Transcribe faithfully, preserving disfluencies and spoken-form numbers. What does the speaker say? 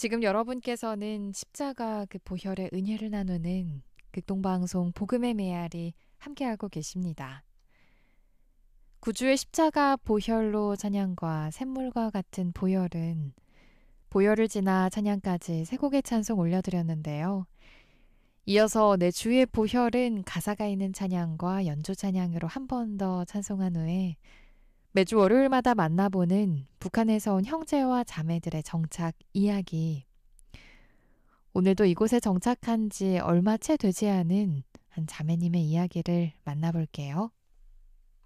지금 여러분께서는 십자가 그 보혈의 은혜를 나누는 극동방송 복음의 메아리 함께하고 계십니다. 구주의 십자가 보혈로 찬양과 샘물과 같은 보혈은 보혈을 지나 찬양까지 세 곡의 찬송 올려드렸는데요. 이어서 내 주의 보혈은 가사가 있는 찬양과 연주 찬양으로 한 번 더 찬송한 후에 매주 월요일마다 만나보는 북한에서 온 형제와 자매들의 정착 이야기, 오늘도 이곳에 정착한 지 얼마 채 되지 않은 한 자매님의 이야기를 만나볼게요.